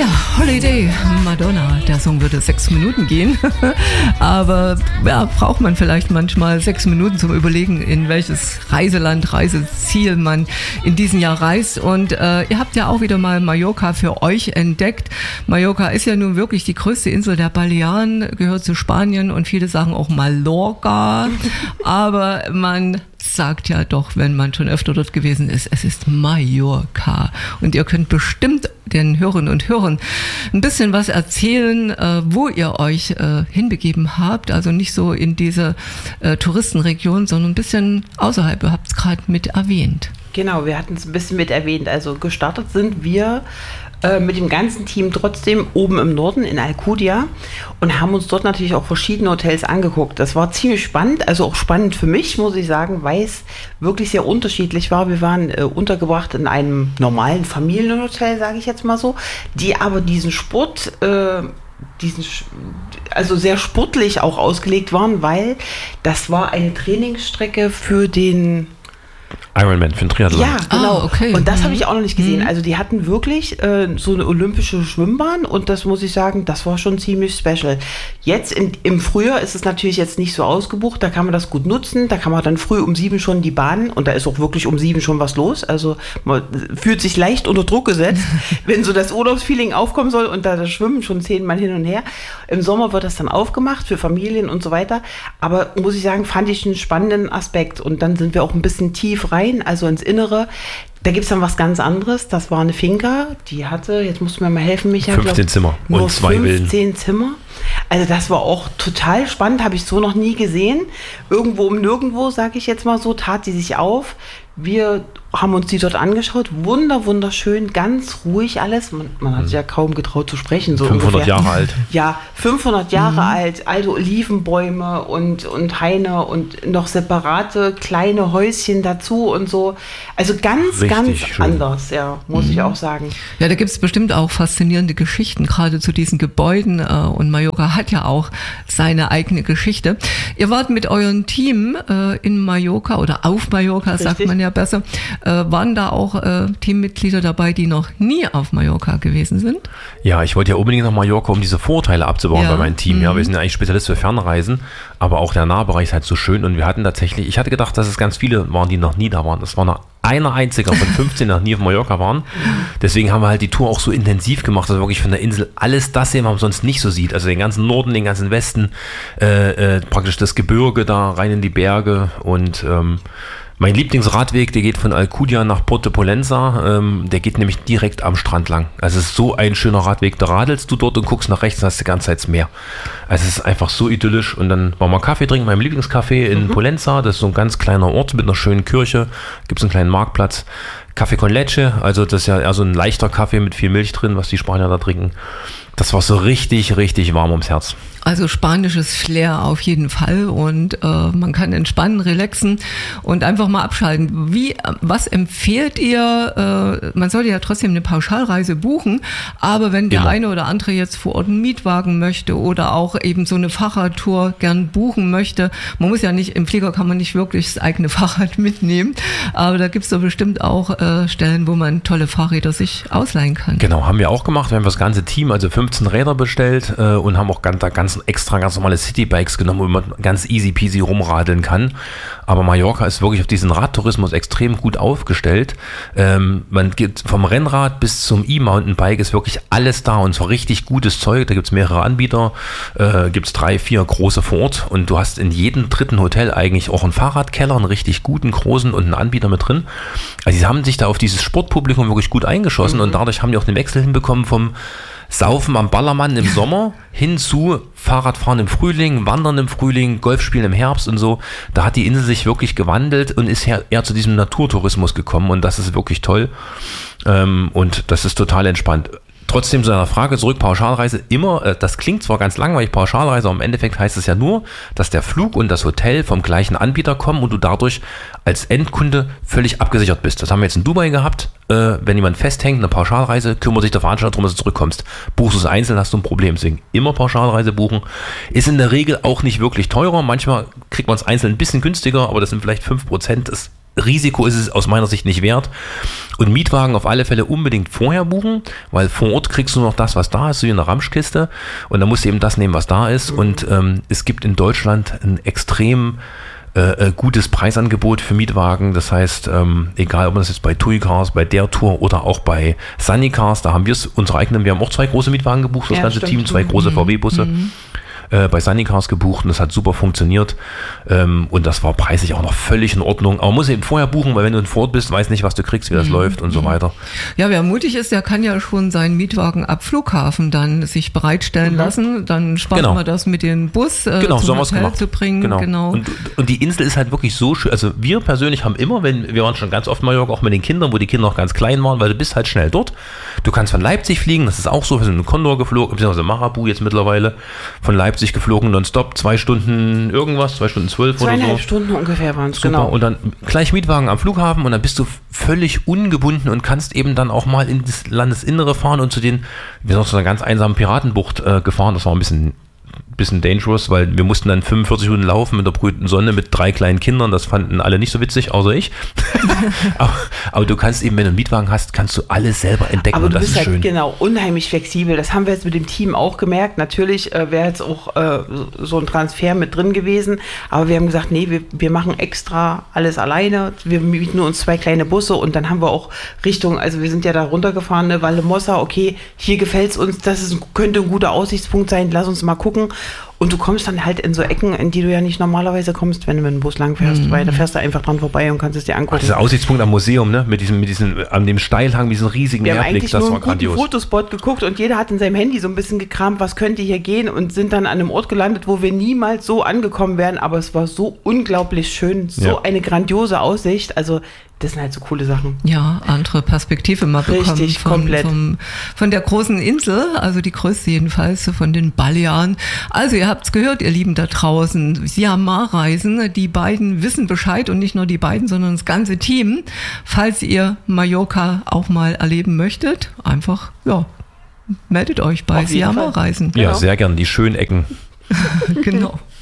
Ja, Holiday, Madonna. Der Song würde 6 Minuten gehen. Aber ja, braucht man vielleicht manchmal 6 Minuten zum Überlegen, in welches Reiseland, Reiseziel man in diesem Jahr reist. Und ihr habt ja auch wieder mal Mallorca für euch entdeckt. Mallorca ist ja nun wirklich die größte Insel der Balearen, gehört zu Spanien und viele sagen auch Mallorca. Aber man sagt ja doch, wenn man schon öfter dort gewesen ist, es ist Mallorca. Und ihr könnt bestimmt den Hörerinnen und Hörern ein bisschen was erzählen, wo ihr euch hinbegeben habt. Also nicht so in diese Touristenregion, sondern ein bisschen außerhalb. Ihr habt es gerade mit erwähnt. Genau, wir hatten es ein bisschen mit erwähnt. Also gestartet sind wir mit dem ganzen Team trotzdem oben im Norden in Alcudia und haben uns dort natürlich auch verschiedene Hotels angeguckt. Das war ziemlich spannend, also auch spannend für mich, muss ich sagen, weil es wirklich sehr unterschiedlich war. Wir waren untergebracht in einem normalen Familienhotel, sage ich jetzt mal so, die aber diesen Sport, also sehr sportlich auch ausgelegt waren, weil das war eine Trainingsstrecke für den Ironman für den Triathlon. Ja, genau. Okay. Und das habe ich auch noch nicht gesehen. Also die hatten wirklich so eine olympische Schwimmbahn und das muss ich sagen, das war schon ziemlich special. Jetzt im Frühjahr ist es natürlich jetzt nicht so ausgebucht, da kann man das gut nutzen, da kann man dann früh um 7 schon die Bahn und da ist auch wirklich um 7 schon was los. Also man fühlt sich leicht unter Druck gesetzt, wenn so das Urlaubsfeeling aufkommen soll und da das Schwimmen schon 10 Mal hin und her. Im Sommer wird das dann aufgemacht für Familien und so weiter. Aber muss ich sagen, fand ich einen spannenden Aspekt und dann sind wir auch ein bisschen tief rein, also ins Innere. Da gibt es dann was ganz anderes. Das war eine Finca, die hatte, jetzt musst du mir mal helfen, Michael. 15 Zimmer nur und 2 Villen. 15 Zimmer. Also das war auch total spannend, habe ich so noch nie gesehen. Irgendwo um nirgendwo, sage ich jetzt mal so, tat die sich auf. Wir haben uns die dort angeschaut. Wunderschön, ganz ruhig alles. Man hat sich ja kaum getraut zu sprechen. So 500 ungefähr. Jahre alt. Ja, 500 Jahre alt, alte Olivenbäume und Haine und noch separate kleine Häuschen dazu und so. Also ganz Richtig schön. anders, ja, muss ich auch sagen. Ja, da gibt es bestimmt auch faszinierende Geschichten, gerade zu diesen Gebäuden. Und Mallorca hat ja auch seine eigene Geschichte. Ihr wart mit eurem Team in Mallorca oder auf Mallorca, sagt Richtig. man ja besser. Waren da auch Teammitglieder dabei, die noch nie auf Mallorca gewesen sind? Ja, ich wollte ja unbedingt nach Mallorca, um diese Vorteile abzubauen bei meinem Team. Ja, wir sind ja eigentlich Spezialist für Fernreisen, aber auch der Nahbereich ist halt so schön und wir hatten tatsächlich, ich hatte gedacht, dass es ganz viele waren, die noch nie da waren. Das war noch einer einziger von 15, die noch nie auf Mallorca waren. Deswegen haben wir halt die Tour auch so intensiv gemacht, dass wir wirklich von der Insel alles das sehen, was man sonst nicht so sieht. Also den ganzen Norden, den ganzen Westen, praktisch das Gebirge da rein in die Berge und mein Lieblingsradweg, der geht von Alcudia nach Porto Pollença, der geht nämlich direkt am Strand lang. Also es ist so ein schöner Radweg, da radelst du dort und guckst nach rechts und hast die ganze Zeit das Meer. Also es ist einfach so idyllisch und dann waren wir Kaffee trinken, meinem Lieblingscafé in Pollença, das ist so ein ganz kleiner Ort mit einer schönen Kirche, gibt es einen kleinen Marktplatz. Kaffee con leche, also das ist ja eher so ein leichter Kaffee mit viel Milch drin, was die Spanier da trinken. Das war so richtig warm ums Herz. Also spanisches Flair auf jeden Fall und man kann entspannen, relaxen und einfach mal abschalten. Was empfehlt ihr? Man sollte ja trotzdem eine Pauschalreise buchen, aber wenn der eine oder andere jetzt vor Ort einen Mietwagen möchte oder auch eben so eine Fahrradtour gern buchen möchte, man muss ja nicht, im Flieger kann man nicht wirklich das eigene Fahrrad mitnehmen, aber da gibt es doch bestimmt auch Stellen, wo man tolle Fahrräder sich ausleihen kann. Genau, haben wir auch gemacht. Wir haben das ganze Team, also 15 Räder bestellt und haben auch ganz normale Citybikes genommen, wo man ganz easy peasy rumradeln kann. Aber Mallorca ist wirklich auf diesen Radtourismus extrem gut aufgestellt. Man geht vom Rennrad bis zum E-Mountainbike ist wirklich alles da und zwar richtig gutes Zeug. Da gibt es mehrere Anbieter, gibt es 3, 4 große vor Ort und du hast in jedem dritten Hotel eigentlich auch einen Fahrradkeller, einen richtig guten, großen und einen Anbieter mit drin. Also sie haben sich da auf dieses Sportpublikum wirklich gut eingeschossen und dadurch haben die auch den Wechsel hinbekommen vom Saufen am Ballermann im Sommer hin zu Fahrradfahren im Frühling, Wandern im Frühling, Golfspielen im Herbst und so. Da hat die Insel sich wirklich gewandelt und ist eher zu diesem Naturtourismus gekommen und das ist wirklich toll und das ist total entspannt. Trotzdem zu einer Frage zurück, Pauschalreise immer, das klingt zwar ganz langweilig, Pauschalreise, aber im Endeffekt heißt es ja nur, dass der Flug und das Hotel vom gleichen Anbieter kommen und du dadurch als Endkunde völlig abgesichert bist. Das haben wir jetzt in Dubai gehabt, wenn jemand festhängt, eine Pauschalreise, kümmert sich der Veranstalter darum, dass du zurückkommst. Buchst du es einzeln, hast du ein Problem. Deswegen immer Pauschalreise buchen. Ist in der Regel auch nicht wirklich teurer, manchmal kriegt man es einzeln ein bisschen günstiger, aber das sind vielleicht 5%, das Risiko ist es aus meiner Sicht nicht wert. Und Mietwagen auf alle Fälle unbedingt vorher buchen, weil vor Ort kriegst du noch das, was da ist, so wie in der Ramschkiste. Und dann musst du eben das nehmen, was da ist. Und es gibt in Deutschland ein extrem gutes Preisangebot für Mietwagen. Das heißt, egal ob man das jetzt bei TUI Cars, bei der Tour oder auch bei Sunny Cars, da haben wir es unsere eigenen, wir haben auch 2 große Mietwagen gebucht, das ganze Team, 2 große VW-Busse. Bei Sunny Cars gebucht und das hat super funktioniert und das war preislich auch noch völlig in Ordnung. Aber man muss eben vorher buchen, weil wenn du vor Ort bist, weiß nicht, was du kriegst, wie das läuft und so weiter. Ja, wer mutig ist, der kann ja schon seinen Mietwagen ab Flughafen dann sich bereitstellen lassen. Dann spart man das mit dem Bus zum Hotel zu bringen. Genau. Und die Insel ist halt wirklich so schön. Also wir persönlich haben immer, wir waren schon ganz oft in Mallorca, auch mit den Kindern, wo die Kinder noch ganz klein waren, weil du bist halt schnell dort. Du kannst von Leipzig fliegen, das ist auch so, wir sind in Condor geflogen, beziehungsweise Marabu jetzt mittlerweile, von Leipzig geflogen, nonstop, 2 Stunden irgendwas, 2 Stunden 12 oder so. 2,5 Stunden ungefähr waren es, genau. Und dann gleich Mietwagen am Flughafen und dann bist du völlig ungebunden und kannst eben dann auch mal in das Landesinnere fahren und wir sind auch zu einer ganz einsamen Piratenbucht gefahren, das war ein bisschen dangerous, weil wir mussten dann 45 Minuten laufen mit der brütenden Sonne mit 3 kleinen Kindern, das fanden alle nicht so witzig, außer ich. aber du kannst eben, wenn du einen Mietwagen hast, kannst du alles selber entdecken aber und das ist halt schön. Genau, unheimlich flexibel, das haben wir jetzt mit dem Team auch gemerkt, natürlich wäre jetzt auch so ein Transfer mit drin gewesen, aber wir haben gesagt, nee, wir machen extra alles alleine, wir mieten uns 2 kleine Busse und dann haben wir auch Richtung, also wir sind ja da runtergefahren, ne, Valdemossa, okay, hier gefällt es uns, könnte ein guter Aussichtspunkt sein, lass uns mal gucken. Und du kommst dann halt in so Ecken, in die du ja nicht normalerweise kommst, wenn du mit dem Bus lang fährst, weil da fährst du einfach dran vorbei und kannst es dir angucken. Dieser Aussichtspunkt am Museum, ne? Mit diesem, an dem Steilhang, mit diesem riesigen Meerblick, das war grandios. Wir haben eigentlich nur einen guten Fotospot geguckt und jeder hat in seinem Handy so ein bisschen gekramt, was könnte hier gehen und sind dann an einem Ort gelandet, wo wir niemals so angekommen wären, aber es war so unglaublich schön, eine grandiose Aussicht, also das sind halt so coole Sachen. Ja, andere Perspektive mal bekommen. Richtig, komplett. Von der großen Insel, also die größte jedenfalls, von den Balearen. Also ihr habt es gehört, ihr Lieben da draußen, Siamar-Reisen, die beiden wissen Bescheid und nicht nur die beiden, sondern das ganze Team. Falls ihr Mallorca auch mal erleben möchtet, einfach, meldet euch bei Siamar-Reisen. Ja, sehr gern, die schönen Ecken. Genau.